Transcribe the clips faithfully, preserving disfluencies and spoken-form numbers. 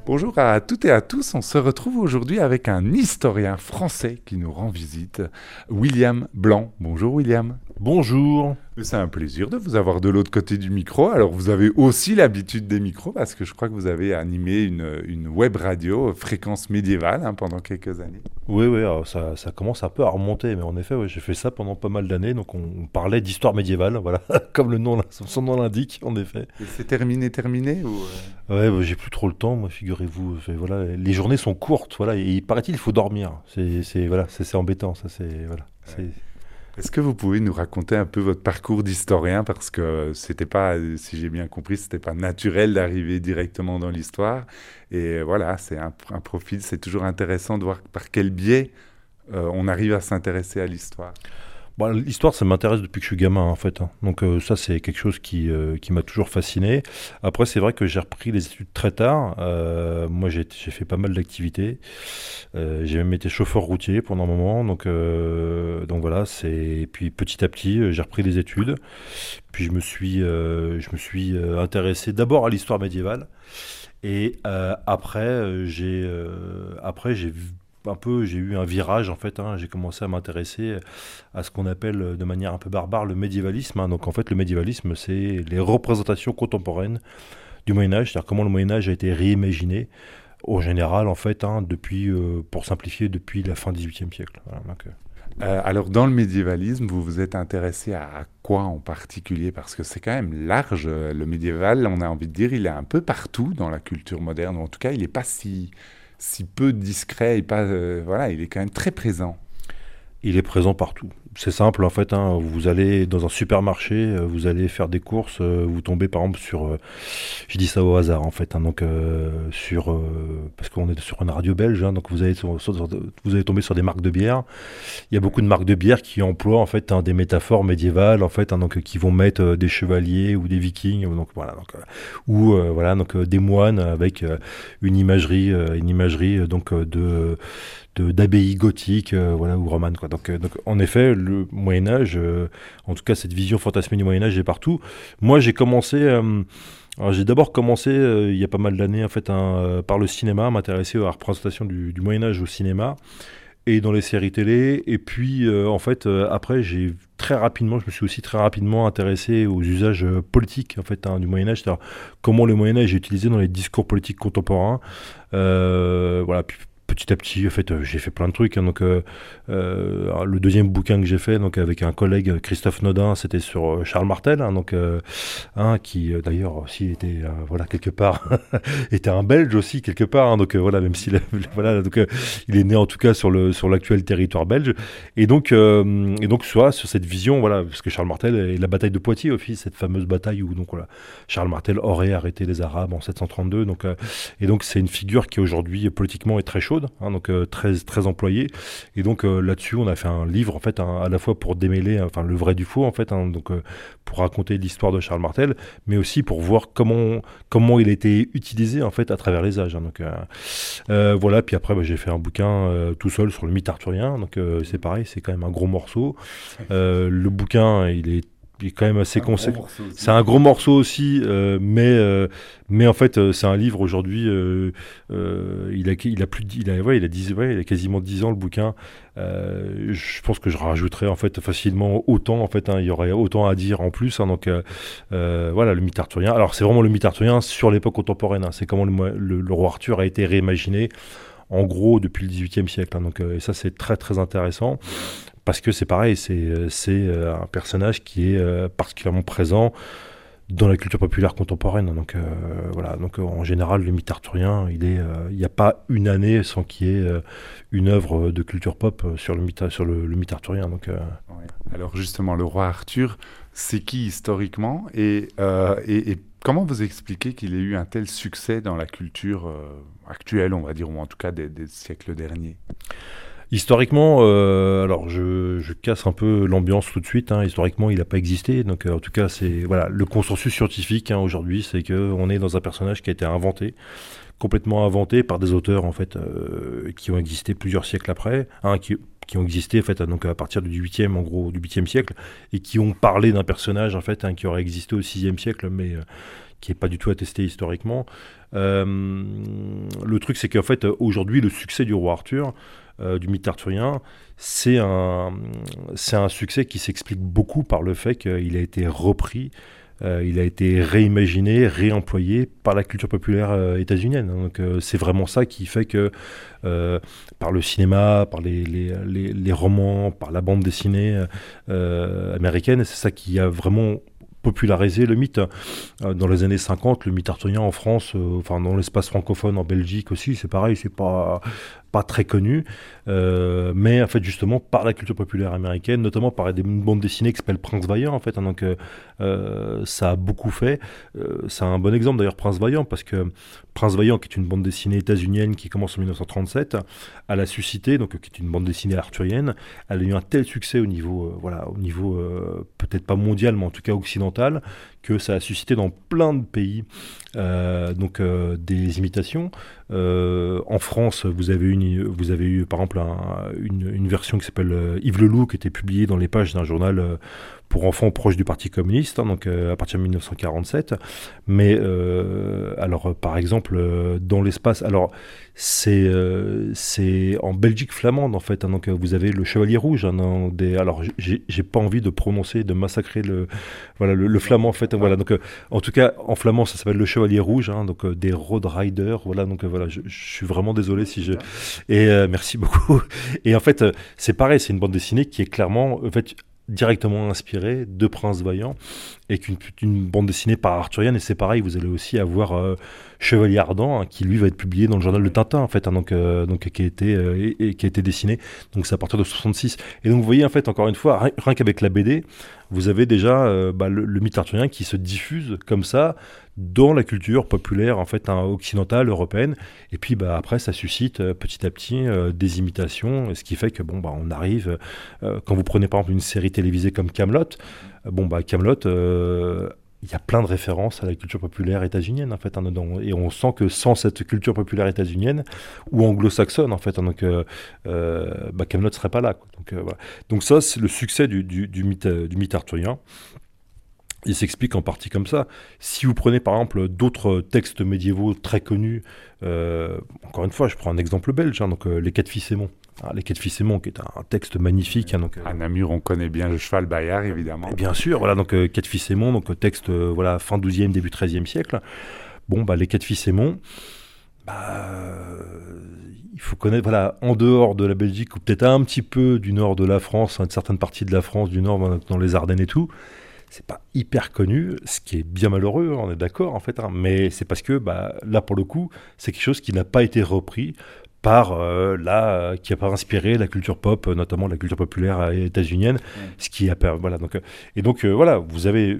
Bonjour à toutes et à tous, on se retrouve aujourd'hui avec un historien français qui nous rend visite, William Blanc. Bonjour William. Bonjour. C'est un plaisir de vous avoir de l'autre côté du micro. Alors vous avez aussi l'habitude des micros parce que je crois que vous avez animé une, une web radio Fréquence Médiévale hein, pendant quelques années. Oui, oui, alors ça, ça commence un peu à remonter, mais en effet, ouais, j'ai fait ça pendant pas mal d'années, donc on, on parlait d'histoire médiévale, voilà, comme le nom, son nom l'indique, en effet. Et c'est terminé, terminé ou Ouais, bah, j'ai plus trop le temps, moi, figurez-vous. Fait, voilà, les journées sont courtes, voilà, et il paraît-il, il faut dormir. C'est, c'est, voilà, c'est, c'est embêtant, ça, c'est, voilà. C'est... Ouais. Est-ce que vous pouvez nous raconter un peu votre parcours d'historien parce que c'était pas, si j'ai bien compris, c'était pas naturel d'arriver directement dans l'histoire. Et voilà, c'est un, un profil, c'est toujours intéressant de voir par quel biais euh, on arrive à s'intéresser à l'histoire. Bon, l'histoire, ça m'intéresse depuis que je suis gamin, en fait. Hein. Donc euh, ça, c'est quelque chose qui, euh, qui m'a toujours fasciné. Après, c'est vrai que j'ai repris les études très tard. Euh, moi, j'ai, j'ai fait pas mal d'activités. Euh, j'ai même été chauffeur routier pendant un moment. Donc, euh, donc voilà, c'est... Et puis petit à petit, j'ai repris les études. Puis je me suis, euh, je me suis euh, intéressé d'abord à l'histoire médiévale. Et euh, après, j'ai, euh, après, j'ai vu un peu, j'ai eu un virage en fait, hein, j'ai commencé à m'intéresser à ce qu'on appelle de manière un peu barbare le médiévalisme. Hein. Donc en fait le médiévalisme c'est les représentations contemporaines du Moyen-Âge, c'est-à-dire comment le Moyen-Âge a été réimaginé au général en fait, hein, depuis, euh, pour simplifier, depuis la fin du dix-huitième siècle. Voilà, donc, euh... Euh, alors dans le médiévalisme, vous vous êtes intéressé à, à quoi en particulier? Parce que c'est quand même large, le médiéval, on a envie de dire, il est un peu partout dans la culture moderne, en tout cas il n'est pas si... si peu discret et pas euh, voilà, il est quand même très présent. Il est présent partout. C'est simple en fait, hein, vous allez dans un supermarché, vous allez faire des courses, vous tombez par exemple sur, euh, je dis ça au hasard en fait, hein, donc euh, sur, euh, parce qu'on est sur une radio belge, hein, donc vous allez, sur, sur, vous allez tomber sur des marques de bière. Il y a beaucoup de marques de bière qui emploient en fait hein, des métaphores médiévales en fait, hein, donc qui vont mettre euh, des chevaliers ou des vikings, donc voilà, donc, euh, ou euh, voilà donc euh, des moines avec euh, une imagerie, euh, une imagerie euh, donc euh, de d'abbaye gothique euh, voilà, ou romane. Quoi. Donc, euh, donc, en effet, le Moyen-Âge, euh, en tout cas, cette vision fantasmée du Moyen-Âge est partout. Moi, j'ai commencé... Euh, alors, j'ai d'abord commencé, euh, il y a pas mal d'années, en fait, hein, euh, par le cinéma, à m'intéresser à la représentation du, du Moyen-Âge au cinéma et dans les séries télé. Et puis, euh, en fait, euh, après, j'ai très rapidement, je me suis aussi très rapidement intéressé aux usages euh, politiques, en fait, hein, du Moyen-Âge, c'est-à-dire comment le Moyen-Âge est utilisé dans les discours politiques contemporains. Euh, voilà, puis petit à petit, en fait, euh, j'ai fait plein de trucs. Hein, donc, euh, euh, le deuxième bouquin que j'ai fait, donc avec un collègue Christophe Nodin, c'était sur euh, Charles Martel, hein, donc euh, hein, qui euh, d'ailleurs aussi était, euh, voilà, quelque part, était un Belge aussi quelque part. Hein, donc euh, voilà, même s'il, voilà, donc euh, il est né en tout cas sur le sur l'actuel territoire belge. Et donc, euh, et donc, soit sur cette vision, voilà, parce que Charles Martel et la bataille de Poitiers aussi, cette fameuse bataille où donc voilà, Charles Martel aurait arrêté les Arabes en sept cent trente-deux. Donc, euh, et donc c'est une figure qui aujourd'hui politiquement est très chaude. Hein, donc euh, très très employé et donc euh, là-dessus on a fait un livre en fait hein, à la fois pour démêler enfin le vrai du faux en fait hein, donc euh, pour raconter l'histoire de Charles Martel mais aussi pour voir comment comment il a été utilisé en fait à travers les âges hein, donc euh, euh, voilà puis après bah, j'ai fait un bouquin euh, tout seul sur le mythe arthurien donc euh, c'est pareil c'est quand même un gros morceau euh, le bouquin il est il est quand même assez conséquent. C'est un gros morceau aussi, euh, mais euh, mais en fait euh, c'est un livre aujourd'hui. Euh, euh, il a il a plus de, il a ouais il a dix ouais il a quasiment dix ans le bouquin. Euh, je pense que je rajouterais en fait facilement autant en fait. Hein, il y aurait autant à dire en plus. Hein, donc euh, euh, voilà le mythe arthurien. Alors c'est vraiment le mythe arthurien sur l'époque contemporaine. Hein, c'est comment le, le, le roi Arthur a été réimaginé. En gros, depuis le dix-huitième siècle. Hein, donc, euh, et ça, c'est très, très intéressant. Parce que c'est pareil, c'est, c'est euh, un personnage qui est euh, particulièrement présent dans la culture populaire contemporaine. Donc, euh, voilà. Donc, euh, en général, le mythe arthurien, il n'y euh, a pas une année sans qu'il y ait euh, une œuvre de culture pop sur le mythe, sur le, le mythe arthurien. Donc, euh... ouais. Alors, justement, le roi Arthur, c'est qui historiquement et, euh, et, et comment vous expliquez qu'il ait eu un tel succès dans la culture euh, actuelle, on va dire, ou en tout cas des, des siècles derniers? Historiquement, euh, alors je, je casse un peu l'ambiance tout de suite. Hein, historiquement, il n'a pas existé. Donc, euh, en tout cas, c'est voilà le consensus scientifique hein, aujourd'hui, c'est que on est dans un personnage qui a été inventé, complètement inventé par des auteurs en fait euh, qui ont existé plusieurs siècles après, hein, qui qui ont existé en fait donc à partir du huitième en gros du huitième siècle et qui ont parlé d'un personnage en fait hein, qui aurait existé au sixième siècle, mais euh, qui est pas du tout attesté historiquement. Euh, le truc, c'est qu'en fait, aujourd'hui, le succès du roi Arthur, euh, du mythe arthurien, c'est un, c'est un succès qui s'explique beaucoup par le fait qu'il a été repris, euh, il a été réimaginé, réemployé par la culture populaire euh, états-unienne. Donc euh, c'est vraiment ça qui fait que euh, par le cinéma, par les, les, les, les romans, par la bande dessinée euh, américaine, c'est ça qui a vraiment popularisé le mythe. Euh, dans les années cinquante, le mythe arthurien en France, euh, enfin dans l'espace francophone, en Belgique aussi, c'est pareil, c'est pas pas très connu, euh, mais en fait justement par la culture populaire américaine, notamment par des bandes dessinées qui s'appellent Prince Vaillant en fait, hein, donc euh, ça a beaucoup fait. Euh, c'est un bon exemple d'ailleurs Prince Vaillant, parce que Prince Vaillant, qui est une bande dessinée états-unienne qui commence en dix-neuf cent trente-sept, elle a suscité, donc qui est une bande dessinée arthurienne, elle a eu un tel succès au niveau, euh, voilà, au niveau euh, peut-être pas mondial, mais en tout cas occidental, que ça a suscité dans plein de pays euh, donc euh, des imitations. Euh, en France, vous avez, une, vous avez eu par exemple un, une, une version qui s'appelle euh, Yves le Loup, qui était publiée dans les pages d'un journal euh, pour enfants proche du Parti communiste, hein, donc euh, à partir de dix-neuf cent quarante-sept. Mais euh, alors, par exemple, euh, dans l'espace, alors c'est euh, c'est en Belgique flamande en fait, hein, donc euh, vous avez le Chevalier Rouge. Hein, dans des, alors j'ai j'ai pas envie de prononcer, de massacrer le voilà le, le flamand en fait. Voilà, donc euh, en tout cas en flamand ça s'appelle le Chevalier Rouge, hein, donc euh, des Road Riders. Voilà, donc euh, voilà, je, je suis vraiment désolé si je et euh, merci beaucoup. Et en fait euh, c'est pareil, c'est une bande dessinée qui est clairement en fait directement inspiré de Prince Vaillant, et qu'une une bande dessinée par arthurienne. Et c'est pareil, vous allez aussi avoir euh, Chevalier Ardent, hein, qui lui va être publié dans le journal de Tintin en fait, hein, donc, euh, donc qui a été euh, et, et qui a été dessiné, donc c'est à partir de soixante-six. Et donc vous voyez en fait encore une fois, rien, rien qu'avec la B D, vous avez déjà euh, bah, le, le mythe arthurien qui se diffuse comme ça dans la culture populaire en fait, hein, occidentale, européenne. Et puis bah, après ça suscite euh, petit à petit euh, des imitations, ce qui fait que bon bah on arrive euh, quand vous prenez par exemple une série télévisée comme Kaamelott, euh, bon bah Kaamelott euh, il y a plein de références à la culture populaire états-unienne en fait, hein, dedans. Et on sent que sans cette culture populaire états-unienne ou anglo-saxonne en fait, hein, donc euh, euh, bah, Kaamelott serait pas là, quoi. Donc, euh, voilà. Donc ça c'est le succès du, du, du, mythe, du mythe arthurien. Il s'explique en partie comme ça. Si vous prenez par exemple d'autres textes médiévaux très connus, euh, encore une fois je prends un exemple belge, hein, donc euh, Les Quatre Fils Aymon. Ah, Les Quatre Fils Aymon, qui est un, un texte magnifique. Hein, donc, euh, à Namur, on connaît bien le cheval Bayard, évidemment. Bien sûr, voilà, donc euh, Quatre Fils Aymon, donc texte euh, voilà, fin douzième, début treizième siècle. Bon, bah, Les Quatre Fils Aymon, bah, euh, il faut connaître, voilà, en dehors de la Belgique, ou peut-être un petit peu du nord de la France, hein, de certaines parties de la France, du nord, dans les Ardennes et tout, c'est pas hyper connu, ce qui est bien malheureux, on est d'accord en fait, hein, mais c'est parce que bah, là pour le coup, c'est quelque chose qui n'a pas été repris par euh, là, euh, qui n'a pas inspiré la culture pop, euh, notamment la culture populaire euh, états-unienne, ouais. Ce qui a voilà donc euh, et donc euh, voilà, vous avez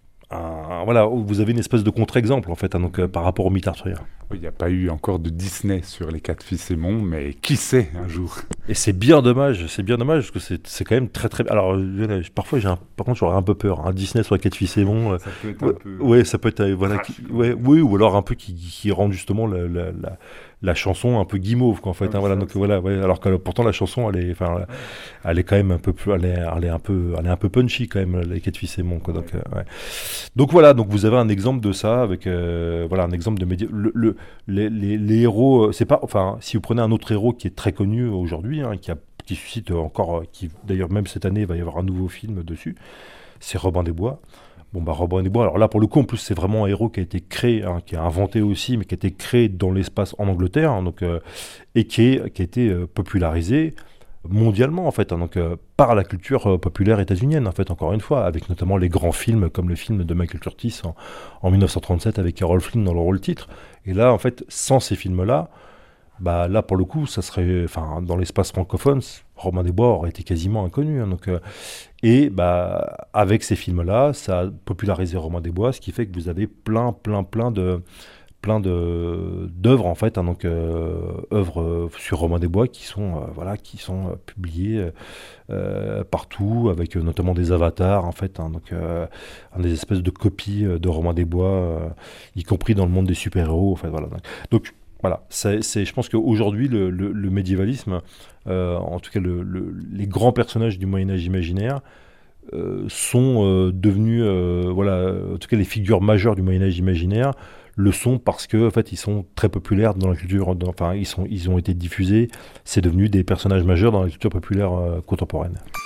un, voilà, vous avez une espèce de contre-exemple en fait, hein, donc euh, par rapport au mythe arthurien. Il n'y a pas eu encore de Disney sur Les Quatre Fils Aymon, mais qui sait un jour. Et c'est bien dommage, c'est bien dommage parce que c'est, c'est quand même très très. Alors je, parfois j'ai un, par contre j'aurais un peu peur. Un hein, Disney sur Les Quatre Fils Aymon. Ça peut être ouais, un peu. Ouais, ça peut être euh, voilà, qui, ouais, oui, ou alors un peu qui, qui rend justement la, la, la, la chanson un peu guimauve qu'en fait. Ah, hein, voilà, donc voilà, ouais, alors que pourtant la chanson elle est, enfin, ouais. Elle est quand même un peu plus, elle est, elle est un peu, elle est un peu punchy quand même, Les Quatre Fils Aymon, quoi. Donc, ouais. Euh, ouais. Donc voilà, donc vous avez un exemple de ça avec euh, voilà un exemple de média. Le, le, les, les, les héros, c'est pas, enfin, si vous prenez un autre héros qui est très connu aujourd'hui, hein, qui a, qui suscite encore, qui d'ailleurs même cette année il va y avoir un nouveau film dessus, c'est Robin des Bois. Bon bah Robin des Bois, alors là pour le coup en plus c'est vraiment un héros qui a été créé, hein, qui a inventé aussi, mais qui a été créé dans l'espace en Angleterre, hein, donc euh, et qui, est, qui a été euh, popularisé mondialement en fait, hein, donc euh, par la culture euh, populaire états-unienne en fait, encore une fois, avec notamment les grands films comme le film de Michael Curtis en, en dix-neuf cent trente-sept avec Errol Flynn dans le rôle titre. Et là en fait sans ces films-là, bah là pour le coup ça serait, enfin dans l'espace francophone, Robin des Bois aurait été quasiment inconnu, hein, donc euh, et bah avec ces films-là ça a popularisé Robin des Bois, ce qui fait que vous avez plein plein plein de plein de d'œuvres en fait, hein, donc euh, œuvres euh, sur Robin des Bois qui sont euh, voilà qui sont euh, publiées euh, partout, avec euh, notamment des avatars en fait, hein, donc euh, des espèces de copies euh, de Robin des Bois, euh, y compris dans le monde des super-héros en fait, voilà. Donc, donc voilà, c'est, c'est, je pense qu'aujourd'hui le, le, le médiévalisme, euh, en tout cas le, le, les grands personnages du Moyen-Âge imaginaire, euh, sont euh, devenus, euh, voilà, en tout cas les figures majeures du Moyen Âge imaginaire, le sont parce que en fait ils sont très populaires dans la culture, dans- enfin ils sont, ils ont été diffusés, c'est devenu des personnages majeurs dans la culture populaire euh, contemporaine.